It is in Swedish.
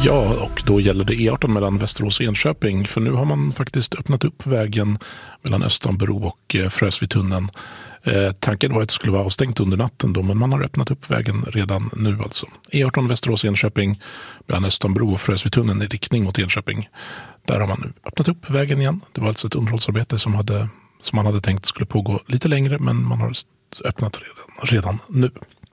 Ja, och då gäller det E18 mellan Västerås och Enköping. För nu har man faktiskt öppnat upp vägen mellan Östanbro och Frösvitunneln. Tanken var att det skulle vara avstängt under natten då, men man har öppnat upp vägen redan nu alltså. E18 Västerås och Enköping mellan Östanbro och Frösvitunneln i riktning mot Enköping. Där har man nu öppnat upp vägen igen. Det var alltså ett underhållsarbete som man hade tänkt skulle pågå lite längre, men man har öppnat redan nu.